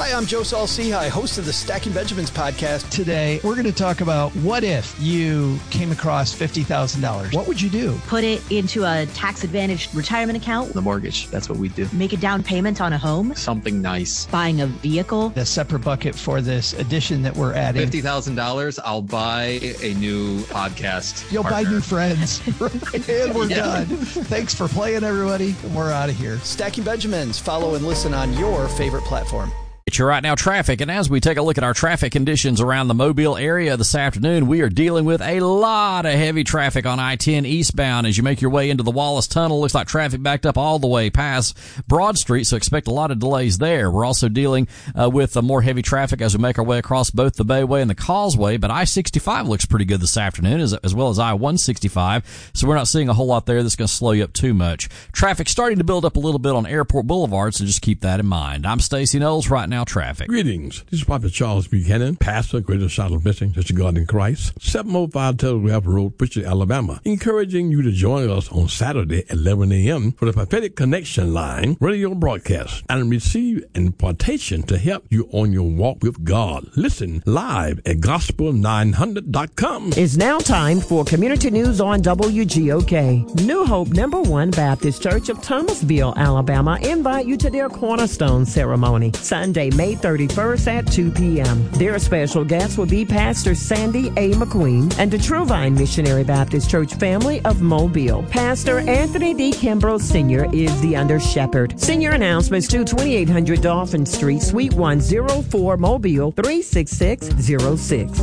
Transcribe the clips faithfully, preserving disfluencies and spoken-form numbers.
Hi, I'm Joe Saul-Sehy, host of the Stacking Benjamins podcast. Today, we're going to talk about what if you came across fifty thousand dollars. What would you do? Put it into a tax-advantaged retirement account. The mortgage, that's what we do. Make a down payment on a home. Something nice. Buying a vehicle. A separate bucket for this addition that we're adding. fifty thousand dollars, I'll buy a new podcast You'll partner. buy new friends. And we're Yeah. done. Thanks for playing, everybody. We're out of here. Stacking Benjamins. Follow and listen on your favorite platform. It's your Right Now traffic, and as we take a look at our traffic conditions around the Mobile area this afternoon, we are dealing with a lot of heavy traffic on I ten eastbound as you make your way into the Wallace Tunnel. Looks like traffic backed up all the way past Broad Street, so expect a lot of delays there. We're also dealing uh, with uh, more heavy traffic as we make our way across both the Bayway and the Causeway, but I sixty-five looks pretty good this afternoon, as, as well as I one sixty-five, so we're not seeing a whole lot there that's going to slow you up too much. Traffic starting to build up a little bit on Airport Boulevard, so just keep that in mind. I'm Stacey Knowles, Right Now traffic. Greetings. This is Prophet Charles Buchanan, pastor, Greater Charlotte Mission, Church of God in Christ, seven oh five Telegraph Road, Pritchard, Alabama, encouraging you to join us on Saturday at eleven a.m. for the Prophetic Connection Line radio broadcast and receive an impartation to help you on your walk with God. Listen live at gospel nine hundred dot com. It's now time for community news on W G O K. New Hope Number One Baptist Church of Thomasville, Alabama, invite you to their cornerstone ceremony Sunday, May thirty-first at two p.m. Their special guests will be Pastor Sandy A. McQueen and the True Vine Missionary Baptist Church family of Mobile. Pastor Anthony D. Kimbrough Senior is the under shepherd. Senior announcements to twenty-eight hundred Dolphin Street, Suite one oh four, Mobile, three six six zero six.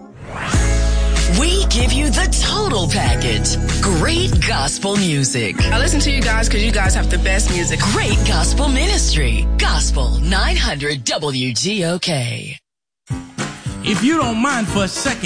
We give you the total package. Great gospel music. I listen to you guys because you guys have the best music. Great gospel ministry. Gospel nine hundred W G O K. If you don't mind for a second,